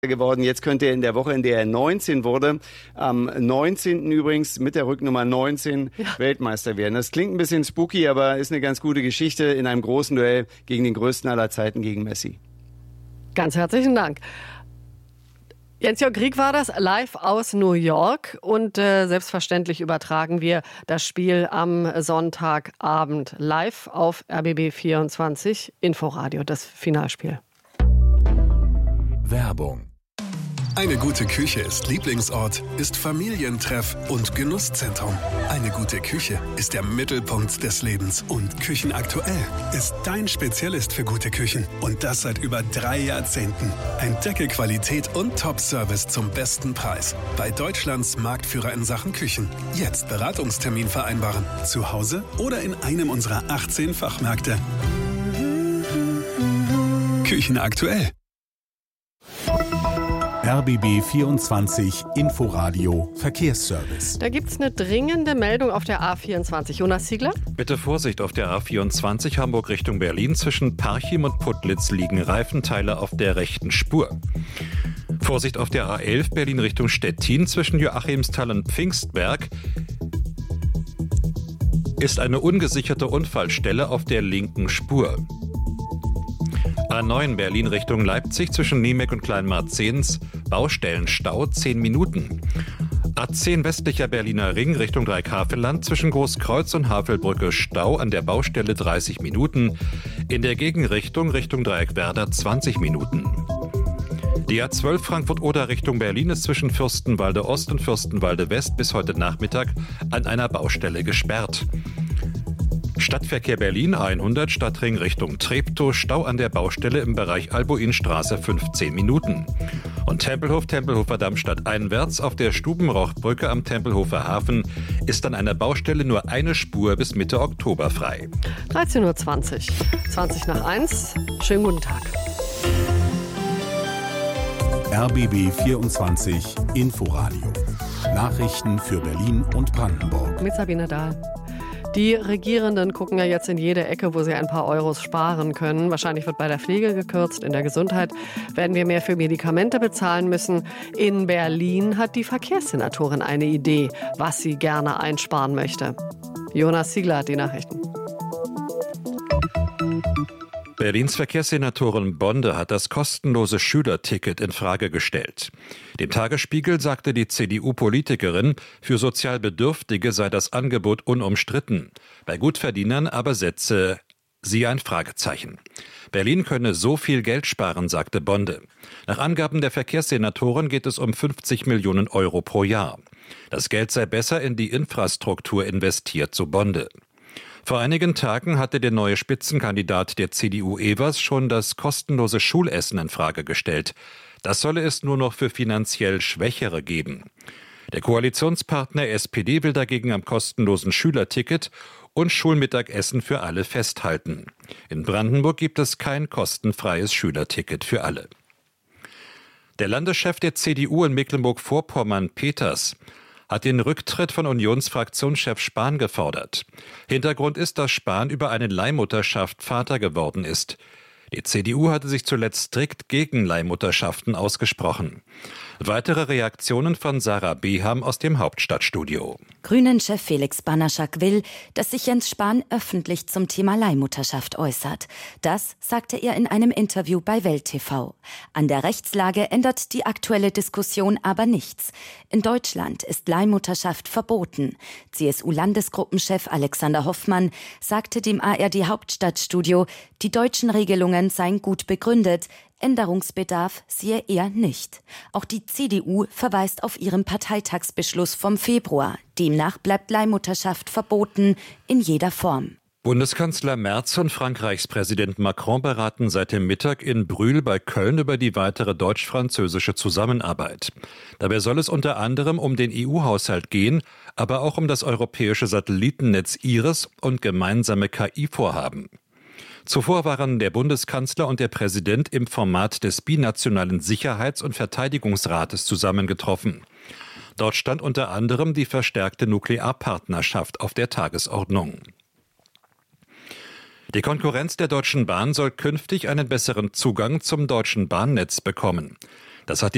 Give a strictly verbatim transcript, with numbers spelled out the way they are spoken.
geworden. Jetzt könnte er in der Woche, in der er neunzehn wurde, am neunzehnten übrigens mit der Rücknummer neunzehn ja. Weltmeister werden. Das klingt ein bisschen spooky, aber ist eine ganz gute Geschichte in einem großen Duell gegen den größten aller Zeiten, gegen Messi. Ganz herzlichen Dank. Jens-Jörg Grieg war das, live aus New York. Und äh, selbstverständlich übertragen wir das Spiel am Sonntagabend live auf R B B vierundzwanzig Inforadio, das Finalspiel. Werbung. Eine gute Küche ist Lieblingsort, ist Familientreff und Genusszentrum. Eine gute Küche ist der Mittelpunkt des Lebens. Und Küchenaktuell ist dein Spezialist für gute Küchen. Und das seit über drei Jahrzehnten. Entdecke Qualität und Top-Service zum besten Preis. Bei Deutschlands Marktführer in Sachen Küchen. Jetzt Beratungstermin vereinbaren. Zu Hause oder in einem unserer achtzehn Fachmärkte. Küchenaktuell. R B B vierundzwanzig Inforadio Verkehrsservice. Da gibt es eine dringende Meldung auf der A vierundzwanzig. Jonas Ziegler? Bitte Vorsicht auf der A vierundzwanzig Hamburg Richtung Berlin. Zwischen Parchim und Putlitz liegen Reifenteile auf der rechten Spur. Vorsicht auf der A elf Berlin Richtung Stettin. Zwischen Joachimsthal und Pfingstberg ist eine ungesicherte Unfallstelle auf der linken Spur. A neun Berlin Richtung Leipzig zwischen Niemek und Kleinmarzens, Baustellenstau zehn Minuten. A zehn westlicher Berliner Ring Richtung Dreieckhavelland zwischen Großkreuz und Havelbrücke Stau an der Baustelle dreißig Minuten. In der Gegenrichtung Richtung Dreieckwerder zwanzig Minuten. Die A zwölf Frankfurt-Oder Richtung Berlin ist zwischen Fürstenwalde Ost und Fürstenwalde West bis heute Nachmittag an einer Baustelle gesperrt. Stadtverkehr Berlin hundert Stadtring Richtung Treptow, Stau an der Baustelle im Bereich Albuinstraße fünfzehn Minuten. Und Tempelhof, Tempelhofer Damm stadteinwärts auf der Stubenrauchbrücke am Tempelhofer Hafen ist an einer Baustelle nur eine Spur bis Mitte Oktober frei. dreizehn Uhr zwanzig, zwanzig nach eins. Schönen guten Tag. R B B vierundzwanzig Inforadio. Nachrichten für Berlin und Brandenburg. Mit Sabine Dahl. Die Regierenden gucken ja jetzt in jede Ecke, wo sie ein paar Euros sparen können. Wahrscheinlich wird bei der Pflege gekürzt, in der Gesundheit werden wir mehr für Medikamente bezahlen müssen. In Berlin hat die Verkehrssenatorin eine Idee, was sie gerne einsparen möchte. Jonas Ziegler hat die Nachrichten. Berlins Verkehrssenatorin Bonde hat das kostenlose Schülerticket in Frage gestellt. Dem Tagesspiegel sagte die C D U-Politikerin, für sozial Bedürftige sei das Angebot unumstritten. Bei Gutverdienern aber setze sie ein Fragezeichen. Berlin könne so viel Geld sparen, sagte Bonde. Nach Angaben der Verkehrssenatorin geht es um fünfzig Millionen Euro pro Jahr. Das Geld sei besser in die Infrastruktur investiert, so Bonde. Vor einigen Tagen hatte der neue Spitzenkandidat der C D U Evers schon das kostenlose Schulessen in Frage gestellt. Das solle es nur noch für finanziell Schwächere geben. Der Koalitionspartner S P D will dagegen am kostenlosen Schülerticket und Schulmittagessen für alle festhalten. In Brandenburg gibt es kein kostenfreies Schülerticket für alle. Der Landeschef der C D U in Mecklenburg-Vorpommern, Peters, hat den Rücktritt von Unionsfraktionschef Spahn gefordert. Hintergrund ist, dass Spahn über eine Leihmutterschaft Vater geworden ist. Die C D U hatte sich zuletzt strikt gegen Leihmutterschaften ausgesprochen. Weitere Reaktionen von Sarah Beham aus dem Hauptstadtstudio. Grünen-Chef Felix Banaschak will, dass sich Jens Spahn öffentlich zum Thema Leihmutterschaft äußert. Das sagte er in einem Interview bei Welt T V. An der Rechtslage ändert die aktuelle Diskussion aber nichts. In Deutschland ist Leihmutterschaft verboten. C S U-Landesgruppenchef Alexander Hoffmann sagte dem A R D-Hauptstadtstudio, die deutschen Regelungen seien gut begründet. Änderungsbedarf sehe er nicht. Auch die C D U verweist auf ihren Parteitagsbeschluss vom Februar. Demnach bleibt Leihmutterschaft verboten in jeder Form. Bundeskanzler Merz und Frankreichs Präsident Macron beraten seit dem Mittag in Brühl bei Köln über die weitere deutsch-französische Zusammenarbeit. Dabei soll es unter anderem um den E U-Haushalt gehen, aber auch um das europäische Satellitennetz IRIS und gemeinsame K I-Vorhaben. Zuvor waren der Bundeskanzler und der Präsident im Format des binationalen Sicherheits- und Verteidigungsrates zusammengetroffen. Dort stand unter anderem die verstärkte Nuklearpartnerschaft auf der Tagesordnung. Die Konkurrenz der Deutschen Bahn soll künftig einen besseren Zugang zum deutschen Bahnnetz bekommen. Das hat die